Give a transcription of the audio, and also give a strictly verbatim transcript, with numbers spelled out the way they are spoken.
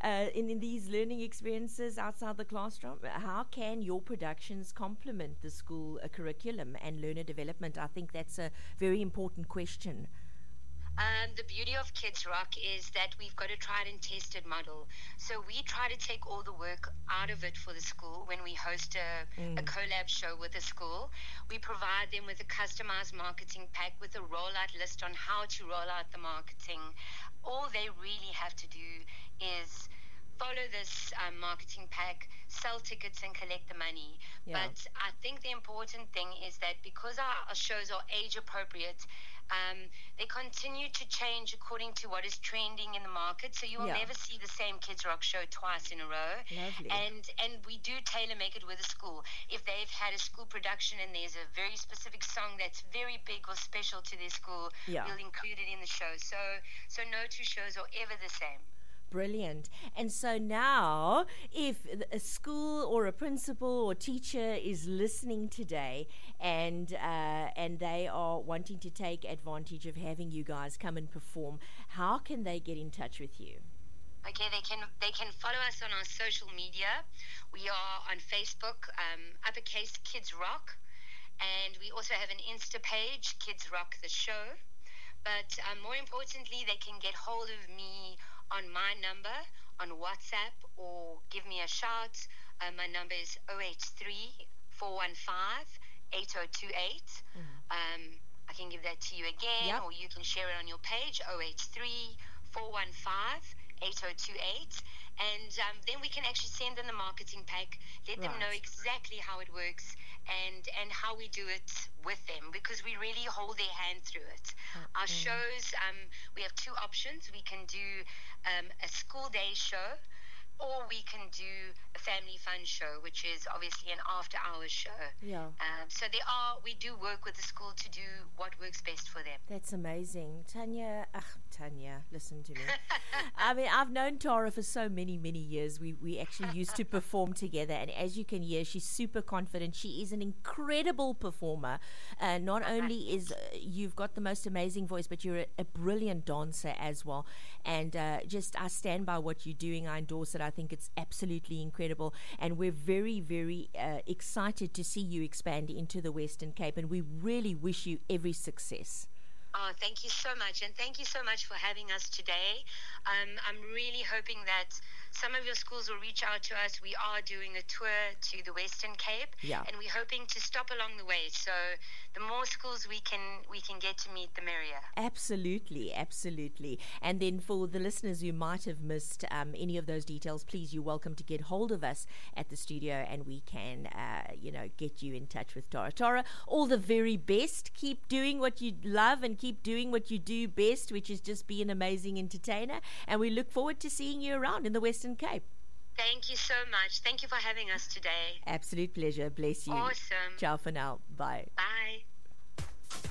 uh, in, in these learning experiences outside the classroom? How can your productions complement the school uh, curriculum and learner development? I think that's a very important question. Um, the beauty of Kids Rock is that we've got a tried and tested model. So we try to take all the work out of it for the school when we host a, mm. a collab show with the school. We provide them with a customized marketing pack with a rollout list on how to roll out the marketing. All they really have to do is follow this um, marketing pack, sell tickets and collect the money. Yeah. But I think the important thing is that because our, our shows are age appropriate, um, they continue to change according to what is trending in the market. So you will yeah. never see the same Kids Rock show twice in a row. Lovely. And and we do tailor make it with a school. If they've had a school production and there's a very specific song that's very big or special to their school, yeah. we'll include it in the show. So so no two shows are ever the same. Brilliant. And so now, if a school or a principal or teacher is listening today and uh, and they are wanting to take advantage of having you guys come and perform, how can they get in touch with you? Okay, they can they can follow us on our social media. We are on Facebook, um, uppercase Kids Rock, and we also have an Insta page, Kids Rock the Show. But um, more importantly, they can get hold of me on my number on WhatsApp or give me a shout. Uh, my number is zero eight three, four one five, eight zero two eight. Mm. Um, I can give that to you again, yep. or you can share it on your page, zero eight three, four one five, eight zero two eight. And um, then we can actually send them the marketing pack, let right. them know exactly how it works and, and how we do it with them, because we really hold their hand through it. Mm-hmm. Our shows, um, we have two options. We can do um, a school day show, or we can do a family fun show, which is obviously an after-hours show. Yeah. Um, so there are, we do work with the school to do what works best for them. That's amazing. Tanya, ugh, Tanya, listen to me. I mean, I've known Tara for so many, many years. We we actually used to perform together, and as you can hear, she's super confident. She is an incredible performer. Uh, not only is uh, you've got the most amazing voice, but you're a, a brilliant dancer as well. And uh, just, I stand by what you're doing. I endorse it. I think it's absolutely incredible, and we're very, very uh, excited to see you expand into the Western Cape, and we really wish you every success. Oh, thank you so much, and thank you so much for having us today. Um, I'm really hoping that some of your schools will reach out to us. We are doing a tour to the Western Cape, yeah. and we're hoping to stop along the way. So the more schools we can we can get to meet, the merrier. Absolutely, absolutely. And then for the listeners who might have missed um, any of those details, please, you're welcome to get hold of us at the studio, and we can, uh, you know, get you in touch with Tara. Tara, all the very best. Keep doing what you love and keep doing what you do best, which is just be an amazing entertainer. And we look forward to seeing you around in the Western Cape. Thank you so much. Thank you for having us today. Absolute pleasure. Bless you. Awesome. Ciao for now. Bye. Bye.